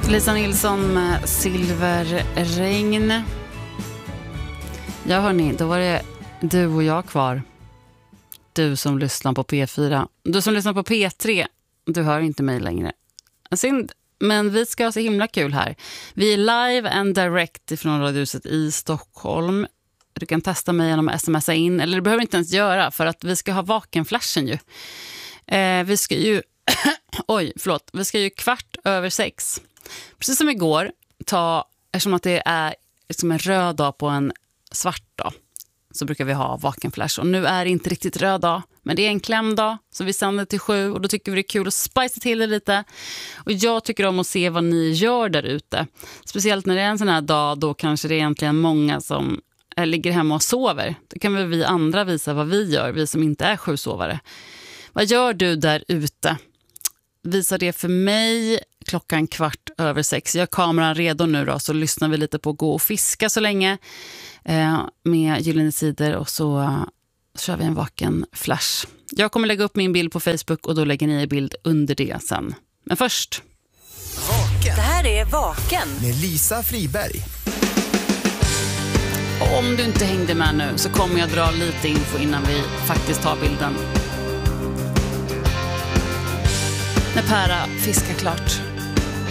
Lisa Nilsson med Silverregn. Ja hörni, då var det du och jag kvar. Du som lyssnar på P4. Du som lyssnar på P3, du hör inte mig längre. Synd, men vi ska ha så himla kul här. Vi är live and direct från Radiohuset i Stockholm. Du kan testa mig genom att smsa in, eller det behöver inte ens göra för att vi ska ha vakenflashen ju. Vi ska ju vi ska ju 6:15. Precis som igår, eftersom att det är liksom en röd dag på en svart dag, så brukar vi ha vakenflash. Och nu är det inte riktigt röd dag, men det är en klämdag, så vi sänder till 7 och då tycker vi det är kul att spice till det lite. Och jag tycker om att se vad ni gör där ute. Speciellt när det är en sån här dag, då kanske det är egentligen många som ligger hemma och sover. Då kan väl vi andra visa vad vi gör, vi som inte är 7-sovare. Vad gör du där ute? Visa det för mig 6:15. Jag har kameran redo nu då, så lyssnar vi lite på Gå och fiska så länge med Gyllene Tider, och så kör vi en vaken flash. Jag kommer lägga upp min bild på Facebook och då lägger ni en bild under det sen. Men först. Vaken. Det här är Vaken Med Lisa Friberg. Om du inte hängde med nu så kommer jag dra lite info innan vi faktiskt tar bilden. När Pära fiskar klart.